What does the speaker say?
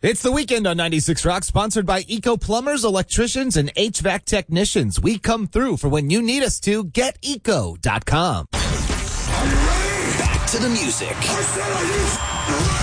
It's the weekend on 96 Rock, sponsored by Eco Plumbers, Electricians, and HVAC Technicians. We come through for when you need us to. GetEco.com. Back to the music.